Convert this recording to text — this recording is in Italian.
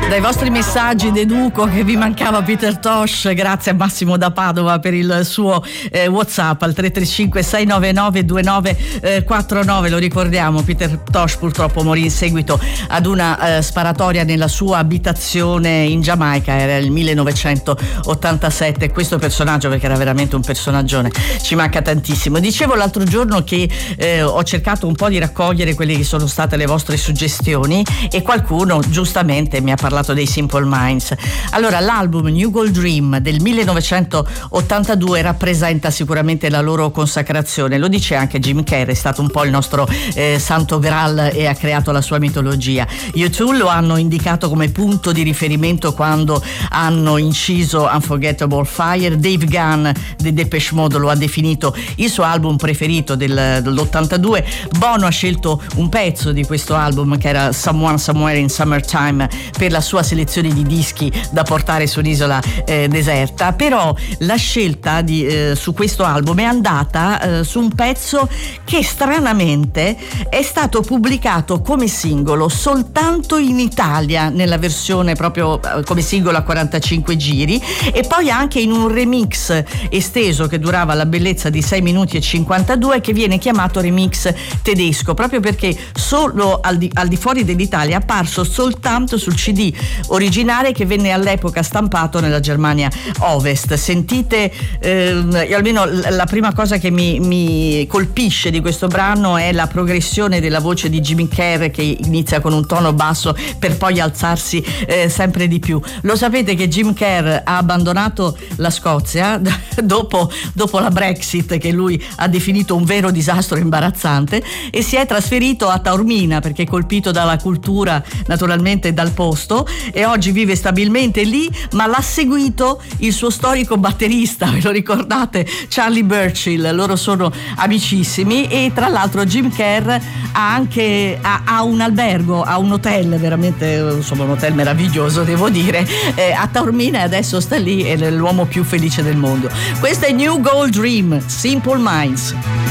Dai vostri messaggi deduco che vi mancava Peter Tosh. Grazie a Massimo da Padova per il suo WhatsApp al 335 699 2949. Lo ricordiamo, Peter Tosh purtroppo morì in seguito ad una sparatoria nella sua abitazione in Giamaica. Era il 1987. Questo personaggio, perché era veramente un personaggione, ci manca tantissimo. Dicevo l'altro giorno che ho cercato un po' di raccogliere quelle che sono state le vostre suggestioni e qualcuno giustamente mi ha parlato dei Simple Minds. Allora, l'album New Gold Dream del 1982 rappresenta sicuramente la loro consacrazione. Lo dice anche Jim Carrey, è stato un po' il nostro santo graal e ha creato la sua mitologia. U2 lo hanno indicato come punto di riferimento quando hanno inciso Unforgettable Fire. Dave Gunn di Depeche Mode lo ha definito il suo album preferito dell'82. Bono ha scelto un pezzo di questo album che era Someone Somewhere in Summertime per la sua selezione di dischi da portare su un'isola deserta. Però la scelta su questo album è andata su un pezzo che stranamente è stato pubblicato come singolo soltanto in Italia, nella versione proprio come singolo a 45 giri, e poi anche in un remix esteso che durava la bellezza di 6 minuti e 52, che viene chiamato remix tedesco, proprio perché solo al di fuori dell'Italia è apparso soltanto sul CD originale che venne all'epoca stampato nella Germania Ovest. Sentite, almeno la prima cosa che mi colpisce di questo brano è la progressione della voce di Jim Carrey, che inizia con un tono basso per poi alzarsi sempre di più. Lo sapete che Jim Carrey ha abbandonato la Scozia dopo la Brexit, che lui ha definito un vero disastro imbarazzante, e si è trasferito a Taormina perché è colpito dalla cultura naturalmente dal posto, e oggi vive stabilmente lì, ma l'ha seguito il suo storico batterista, ve lo ricordate? Charlie Burchill. Loro sono amicissimi e tra l'altro Jim Carrey ha anche un albergo, ha un hotel, veramente insomma un hotel meraviglioso devo dire, a Taormina, e adesso sta lì, è l'uomo più felice del mondo. Questo è New Gold Dream, Simple Minds.